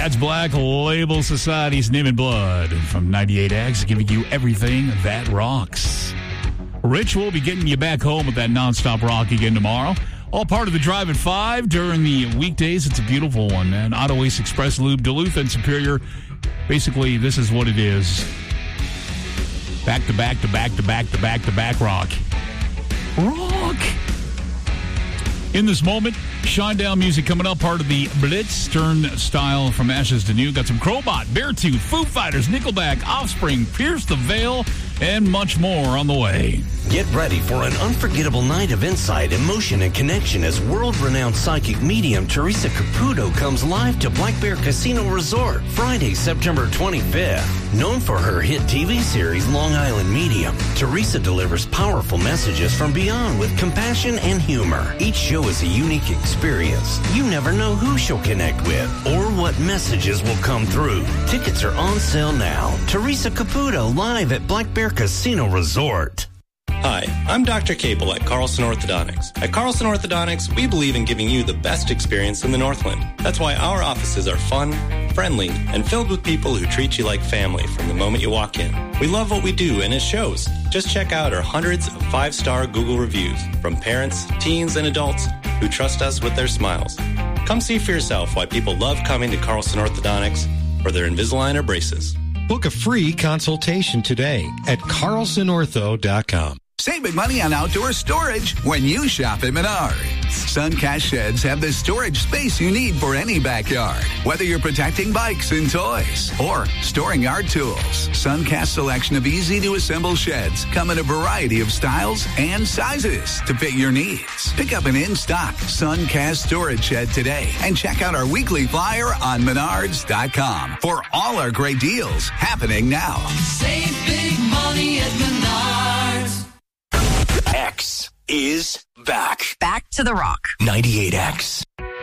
That's Black Label Society's Name and Blood from 98X, giving you everything that rocks. Rich will be getting you back home with that nonstop rock again tomorrow. All part of the Drive at 5 during the weekdays. It's a beautiful one, man. Auto Ace Express Lube, Duluth and Superior. Basically, this is what it is. Back to back to back to back to back to back rock. Rock! In this moment, Shinedown music coming up, part of the Blitz, Turnstile from Ashes to New. Got some Crowbot, Beartooth, Foo Fighters, Nickelback, Offspring, Pierce the Veil, and much more on the way. Get ready for an unforgettable night of insight, emotion, and connection as world-renowned psychic medium Teresa Caputo comes live to Black Bear Casino Resort Friday, September 25th. Known for her hit TV series Long Island Medium, Teresa delivers powerful messages from beyond with compassion and humor. Each show is a unique experience. You never know who she'll connect with or what messages will come through. Tickets are on sale now. Teresa Caputo live at Black Bear Casino Resort. Hi, I'm Dr. Cable at Carlson Orthodontics. At Carlson Orthodontics, we believe in giving you the best experience in the Northland. That's why our offices are fun, friendly, and filled with people who treat you like family from the moment you walk in. We love what we do, and it shows. Just check out our hundreds of 5-star Google reviews from parents, teens, and adults who trust us with their smiles. Come see for yourself why people love coming to Carlson Orthodontics for their Invisalign or braces. Book a free consultation today at carlsonortho.com. Save big money on outdoor storage when you shop at Menards. Suncast sheds have the storage space you need for any backyard. Whether you're protecting bikes and toys or storing yard tools, Suncast's selection of easy-to-assemble sheds come in a variety of styles and sizes to fit your needs. Pick up an in-stock Suncast storage shed today and check out our weekly flyer on Menards.com for all our great deals happening now. Save big money at Menards. X is back. Back to the rock. 98X.